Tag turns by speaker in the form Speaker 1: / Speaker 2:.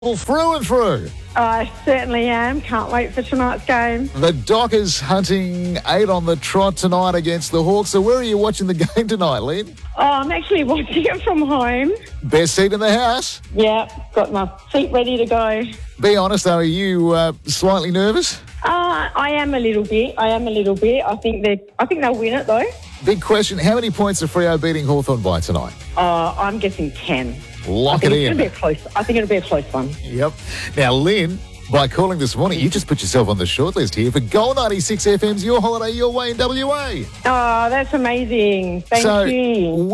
Speaker 1: Through and through.
Speaker 2: I certainly am. Can't wait for tonight's game.
Speaker 1: The Dockers hunting 8 on the trot tonight against the Hawks. So where are you watching the game tonight, Lynn?
Speaker 2: Oh, I'm actually watching it from home.
Speaker 1: Best seat in the house?
Speaker 2: Yeah, got my feet ready to go.
Speaker 1: Be honest though, are you slightly nervous?
Speaker 2: I am a little bit. I think they'll win it though.
Speaker 1: Big question, how many points are Freo beating Hawthorn by tonight?
Speaker 2: I'm guessing 10.
Speaker 1: Lock it in.
Speaker 2: I think it'll be a close one.
Speaker 1: Yep. Now, Lynn, by calling this morning, you just put yourself on the shortlist here for Gold 96 FM's Your Holiday Your Way in WA.
Speaker 2: Oh, that's amazing. Thank you.